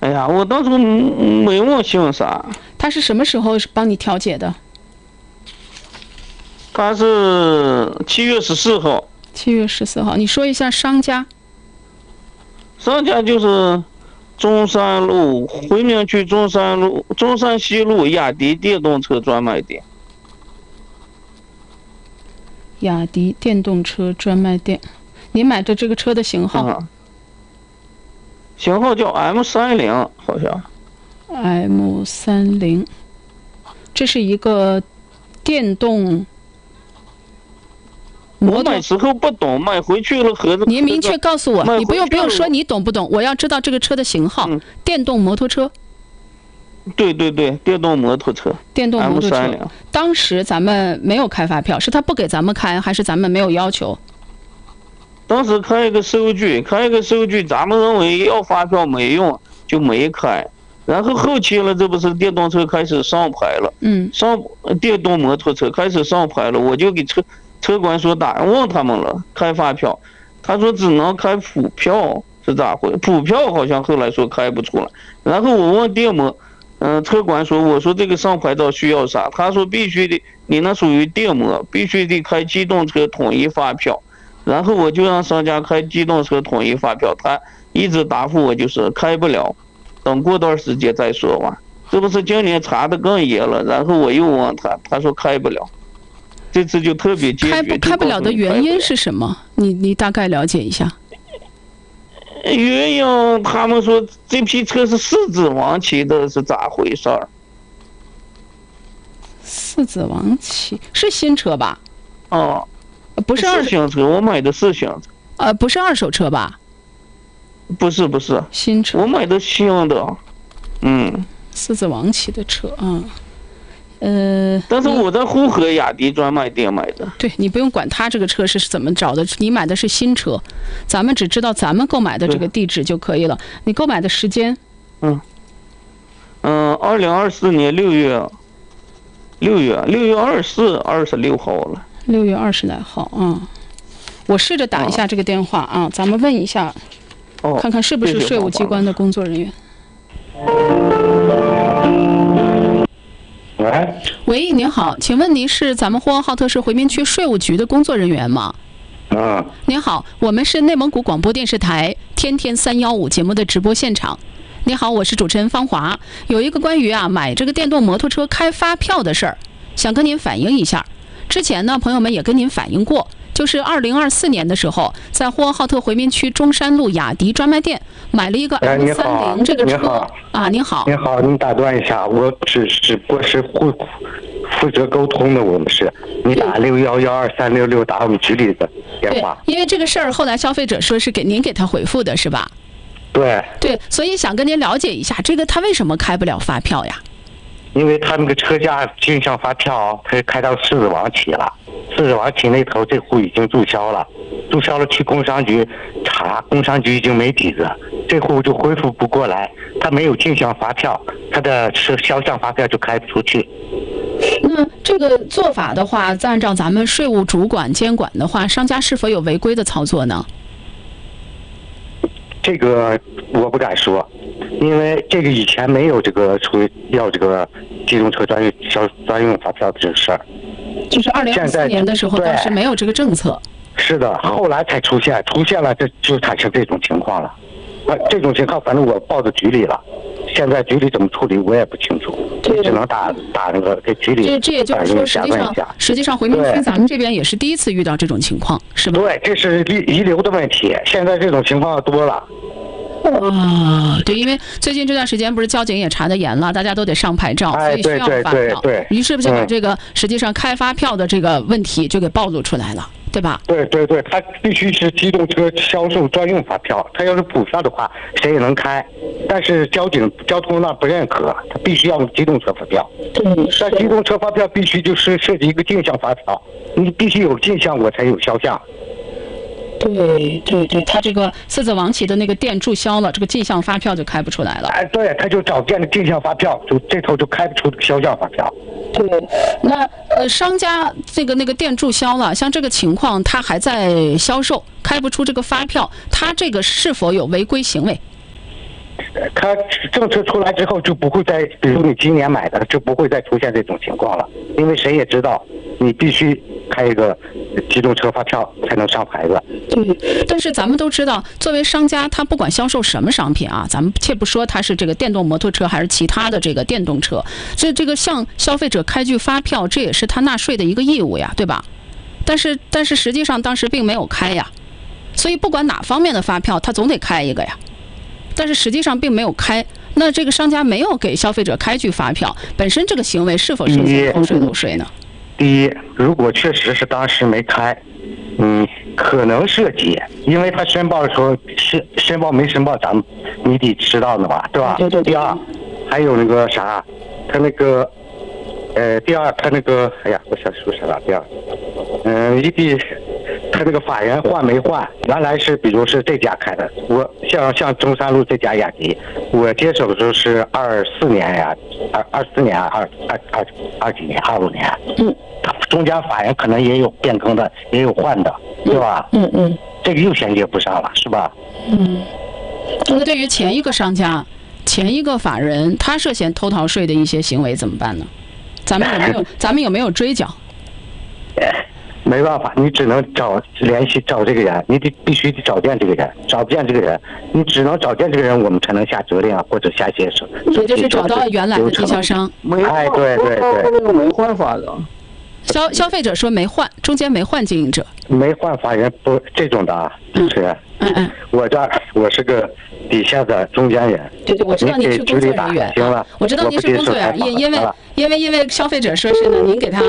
哎呀，我当初没忘姓啥。 他是什么时候帮你调解的？ 他是7月14号。 7月14号，你说一下商家。 商家就是中山路回民区中山西路雅迪电动车专卖店。 雅迪电动车专卖店，你买的这个车的型号？ 型号叫 M30，好像。 M30，这是一个电动摩托。 我买时候不懂，买回去了盒子。 您明确告诉我，你不用说你懂不懂，我要知道这个车的型号。电动摩托车。 对，电动摩托车。 电动摩托车。 M30。 当时咱们没有开发票，是他不给咱们开，还是咱们没有要求？ 当时开一个收据，咱们认为要发票没用，就没开。然后后期了，这不是电动车开始上牌了？电动摩托车开始上牌了，我就给车管所问他们了，开发票，他说只能开普票，是咋回？普票好像后来说开不出来。然后我问电摩，车管所，我说这个上牌照需要啥？他说必须得，你那属于电摩，必须得开机动车统一发票。然后我就让商家开机动车统一发票，他一直答复我就是开不了，等过段时间再说吧。这不是今年查的更严了，然后我又问他，他说开不了。这次就特别坚决。 开不了的原因是什么？你大概了解一下。 原因他们说这批车是4子王骑的，是咋回事儿 ？4子王骑是新车吧？不是新车，我买的是新车。 不是二手车吧？ 不是新车， 我买的新的。 4子王骑的车啊。 但是我在呼和雅迪专卖店买的。 对，你不用管他这个车是怎么找的，你买的是新车，咱们只知道咱们购买的这个地址就可以了。你购买的时间 ？2024年6月24、26号了。 6月20来号我试着打一下这个电话咱们问一下，看看是不是税务机关的工作人员。喂，您好，请问您是咱们呼和浩特市回民区税务局的工作人员吗？您好，我们是内蒙古广播电视台天天315节目的直播现场。您好，我是主持人方华，有一个关于买这个电动摩托车开发票的事儿，想跟您反映一下。之前呢，朋友们也跟您反映过，就是2024年的时候，在呼和浩特回民区中山路雅迪专卖店买了一个 M30这个车。您好。 您好，您打断一下，我只不过是负责沟通的，我们是你打6112366打我们局里的电话。 对，因为这个事儿后来消费者说是您给他回复的是吧？ 对， 所以想跟您了解一下，这个他为什么开不了发票呀？ 因为他那个车价进项发票，他开到4子王骑了，4子王骑那头这户已经注销了去工商局查，工商局已经没底子，这户就恢复不过来，他没有进项发票，他的销项发票就开不出去。 那这个做法的话，按照咱们税务主管监管的话，商家是否有违规的操作呢？ 这个我不敢说，因为这个以前没有这个要这个机动车专用发票的这个事儿， 就是2024年的时候当时没有这个政策。 是的，后来才出现了，这就产生这种情况了。这种情况反正我报到局里了，现在局里怎么处理我也不清楚，只能打那个给局里。 这也就是说，实际上回民区咱们这边也是第一次遇到这种情况，是吧？ 对，这是遗留的问题，现在这种情况多了。 对，因为最近这段时间不是交警也查得严了，大家都得上牌照，所以需要发票。于是不就把这个实际上开发票的这个问题就给暴露出来了，对吧？ 对，它必须是机动车销售专用发票，它要是普票的话，谁也能开，但是交通那不认可，它必须要用机动车发票。但机动车发票必须就是涉及一个进项发票，你必须有进项，我才有销项。 对，他这个4子王骑的那个店注销了，这个进项发票就开不出来了。 对，他就找店的进项发票，就这头就开不出销项发票。 对，那商家那个店注销了，像这个情况，他还在销售，开不出这个发票，他这个是否有违规行为？ 他政策出来之后就不会再，比如你今年买的就不会再出现这种情况了，因为谁也知道你必须开一个机动车发票才能上牌子。 对，但是咱们都知道，作为商家，他不管销售什么商品啊，咱们切不说他是这个电动摩托车还是其他的这个电动车，这个向消费者开具发票，这也是他纳税的一个义务呀，对吧？但是实际上当时并没有开呀，所以不管哪方面的发票，他总得开一个呀。但是实际上并没有开，那这个商家没有给消费者开具发票，本身这个行为是否涉嫌偷税漏税呢？ 第一，如果确实是当时没开，可能涉及，因为他申报的时候申报没申报，咱们你得知道的吧，对吧？ 对。 第二，还有那个啥，他那个，第二他那个，哎呀，我想说啥了？第二，他这个法人换没换？原来是比如是这家开的，我像中山路这家雅迪，我接手的时候是24年呀，24年二几年25年，他中间法人可能也有变更的，也有换的，对吧？这个又衔接不上了，是吧？ 那对于前一个商家、前一个法人，他涉嫌偷逃税的一些行为怎么办呢？咱们有没有追缴？ 没办法，你只能联系找这个人，你必须得找见这个人，找不见这个人，你只能找见这个人，我们才能下责令或者下协商。 也就是找到原来的经销商。 哎，对， 没换法人。 消费者说没换，中间没换经营者， 没换法人不这种的啊，主持人。我是个底下的中间人。 对，我知道您是工作人员。 行了， 我知道您是工作人员，因为消费者说是呢，您给他。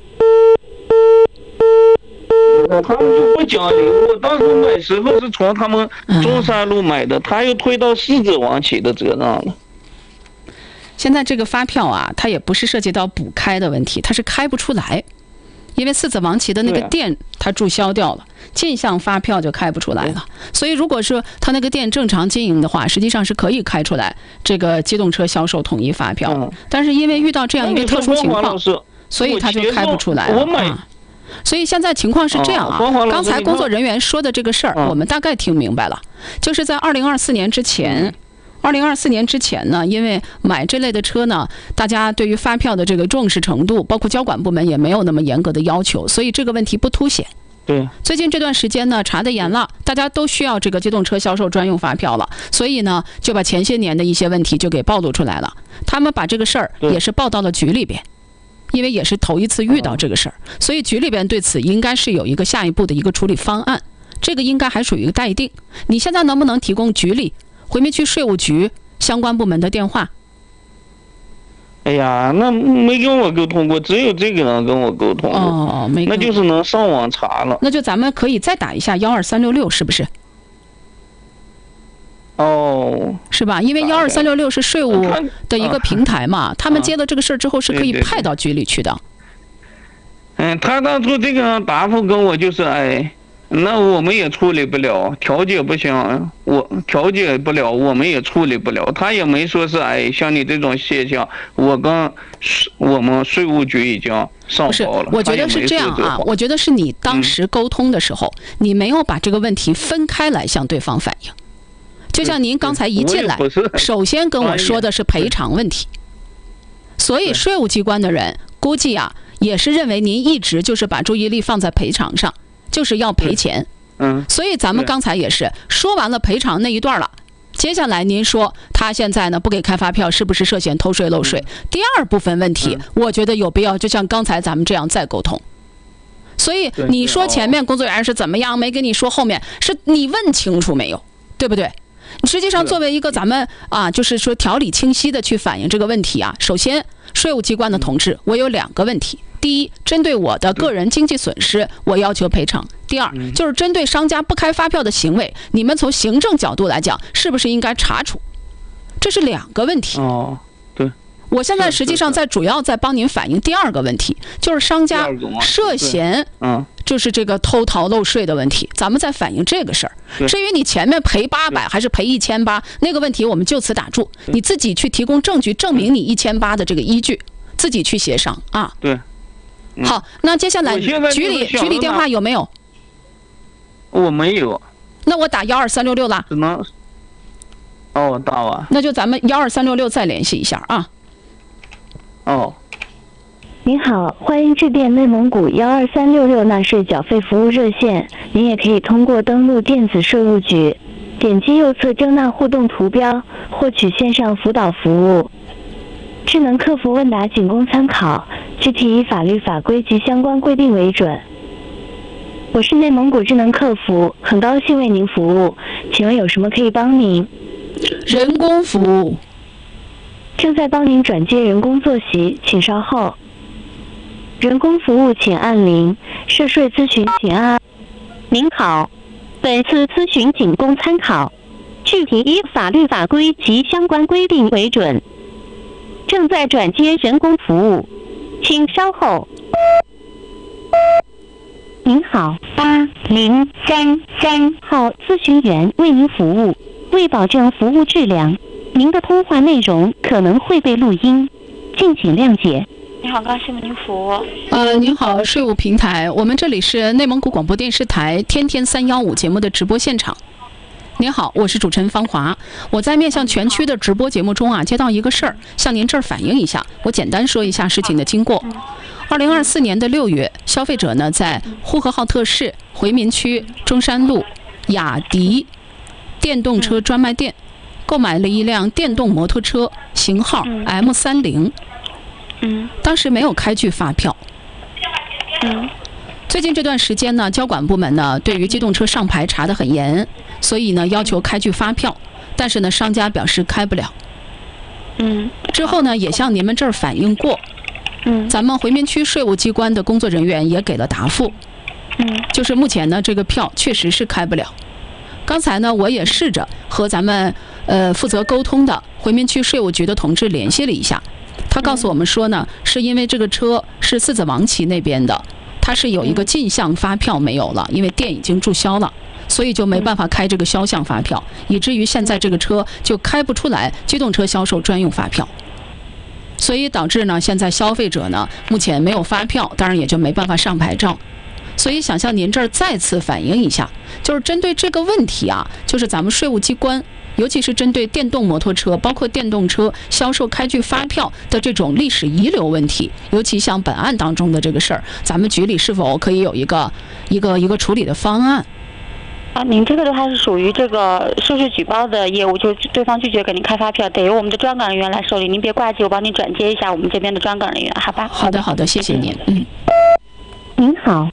他们就不讲理，我当时买时候是从他们中山路买的，他又推到狮子王起的责任了。 现在这个发票啊，它也不是涉及到补开的问题，它是开不出来，因为狮子王起的那个店它注销掉了，进项发票就开不出来了。所以如果说他那个店正常经营的话，实际上是可以开出来这个机动车销售统一发票，但是因为遇到这样一个特殊情况，所以他就开不出来了。所以现在情况是这样啊，刚才工作人员说的这个事儿，我们大概听明白了，就是在2024年之前。2024年之前呢，因为买这类的车呢，大家对于发票的这个重视程度，包括交管部门也没有那么严格的要求，所以这个问题不凸显。 对， 最近这段时间呢，查得严了，大家都需要这个机动车销售专用发票了，所以呢，就把前些年的一些问题就给暴露出来了。他们把这个事儿也是报到了局里边，因为也是头一次遇到这个事儿，所以局里边对此应该是有一个下一步的一个处理方案，这个应该还属于一个待定。你现在能不能提供局里回民区税务局相关部门的电话？ 哎呀，那没跟我沟通过，只有这个人跟我沟通过。没，那就是能上网查了。 那就咱们可以再打一下12366，是不是？是吧？因为12366是税务的一个平台嘛，他们接了这个事儿之后是可以派到局里去的。 他当初这个答复跟我就是那我们也处理不了，调解不行，我调解不了，我们也处理不了。他也没说是像你这种现象，我们税务局已经上报了。 不是，我觉得是这样啊，我觉得是你当时沟通的时候，你没有把这个问题分开来向对方反映。就像您刚才一进来，首先跟我说的是赔偿问题，所以税务机关的人估计啊，也是认为您一直就是把注意力放在赔偿上。就是要赔钱，所以咱们刚才也是说完了赔偿那一段了，接下来您说他现在呢不给开发票，是不是涉嫌偷税漏税？第二部分问题，我觉得有必要就像刚才咱们这样再沟通。所以你说前面工作人员是怎么样，没跟你说后面，是你问清楚没有，对不对？你实际上作为一个咱们就是说条理清晰的去反映这个问题啊，首先税务机关的同志，我有2个问题。第一，针对我的个人经济损失，我要求赔偿。第二，就是针对商家不开发票的行为，你们从行政角度来讲，是不是应该查处？这是2个问题。 对。 我现在实际上主要在帮您反映第2个问题，就是商家涉嫌就是这个偷逃漏税的问题，咱们在反映这个事儿。至于你前面赔800还是赔1800，那个问题我们就此打住，你自己去提供证据证明你1800的这个依据，自己去协商啊。 对。 好，那接下来局里电话有没有？ 我没有。 那我打12366了。 只能。 哦，打完。 那就咱们12366再联系一下啊。 哦。 您好，欢迎致电内蒙古12366纳税缴费服务热线。您也可以通过登录电子税务局，点击右侧征纳互动图标，获取线上辅导服务。智能客服问答仅供参考，具体以法律法规及相关规定为准。我是内蒙古智能客服，很高兴为您服务，请问有什么可以帮您？ 人工服务。 正在帮您转接人工坐席，请稍后。人工服务请按0，涉税咨询请按。您好，本次咨询仅供参考，具体以法律法规及相关规定为准。正在转接人工服务，请稍后。您好，8033号咨询员为您服务。为保证服务质量，您的通话内容可能会被录音，敬请谅解。 你好，高兴为您服务。 您好，税务平台，我们这里是内蒙古广播电视台天天315节目的直播现场。您好，我是主持人方华。我在面向全区的直播节目中啊，接到一个事儿，向您这儿反映一下。我简单说一下事情的经过。2024年的6月，消费者呢在呼和浩特市回民区中山路雅迪电动车专卖店购买了一辆电动摩托车，型号 M30。当时没有开具发票。最近这段时间呢，交管部门呢对于机动车上牌查得很严，所以呢要求开具发票，但是呢商家表示开不了。之后呢也向您们这儿反映过。咱们回民区税务机关的工作人员也给了答复。就是目前呢这个票确实是开不了。刚才呢我也试着和咱们负责沟通的回民区税务局的同志联系了一下。他告诉我们说呢，是因为这个车是四子王旗那边的，它是有一个进项发票没有了，因为店已经注销了，所以就没办法开这个销项发票，以至于现在这个车就开不出来机动车销售专用发票，所以导致呢现在消费者呢目前没有发票，当然也就没办法上牌照。所以想向您这儿再次反映一下，就是针对这个问题啊，就是咱们税务机关尤其是针对电动摩托车，包括电动车销售开具发票的这种历史遗留问题，尤其像本案当中的这个事儿，咱们局里是否可以有一个处理的方案？ 您这个的话是属于这个收税举报的业务，就是对方拒绝给您开发票，得由我们的专岗人员来受理。您别挂机，我帮您转接一下我们这边的专岗人员，好吧？ 好的，谢谢您。 您好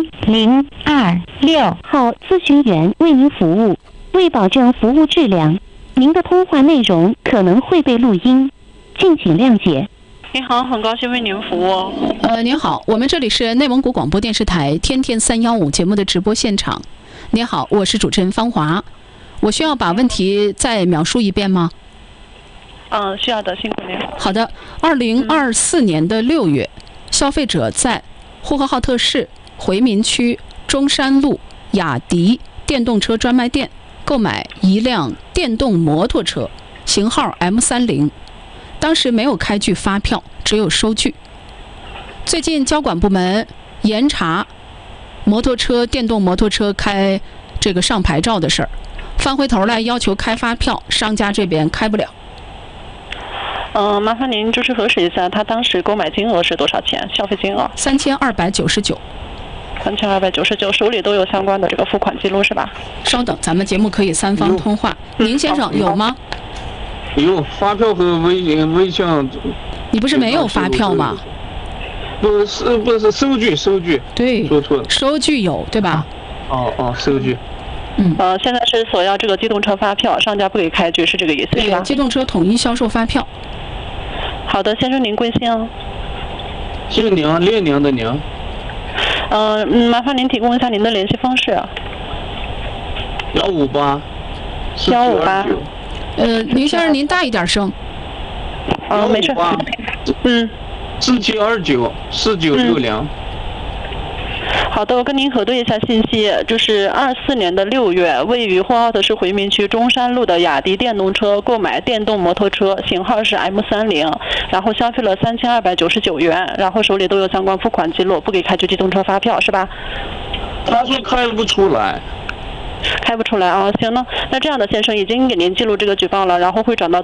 ，1026号咨询员为您服务。为保证服务质量，您的通话内容可能会被录音，敬请谅解。 你好，很高兴为您服务。 您好，我们这里是内蒙古广播电视台天天315节目的直播现场。您好，我是主持人方华。我需要把问题再描述一遍吗？ 需要的，辛苦您。 好的，2024年的6月，消费者在呼和浩特市回民区中山路雅迪电动车专卖店购买一辆电动摩托车，型号 M30， 当时没有开具发票，只有收据。最近交管部门严查电动摩托车开这个上牌照的事儿，翻回头来要求开发票，商家这边开不了。 麻烦您就是核实一下，他当时购买金额是多少钱？消费金额 3299。 3299，手里都有相关的这个付款记录是吧？ 稍等，咱们节目可以3方通话。您先生有吗？ 有发票和微信。 你不是没有发票吗？ 不是收据。 对， 说错了。 收据有对吧？ 收据。 现在是索要这个机动车发票，商家不给开具，是这个意思是吧？ 对，机动车统一销售发票。 好的，先生您贵姓？ 姓宁，列宁的宁。 麻烦您提供一下您的联系方式。 158。 林先生您大一点声。 没事。 47294960。 好的，我跟您核对一下信息，就是24年的6月，位于呼和浩特市回民区中山路的雅迪电动车购买电动摩托车，型号是 M30， 然后消费了3299元，然后手里都有相关付款记录，不给开具机动车发票是吧？ 他说开不出来。 开不出来啊。行呢，那这样的先生已经给您记录这个举报了，然后会转到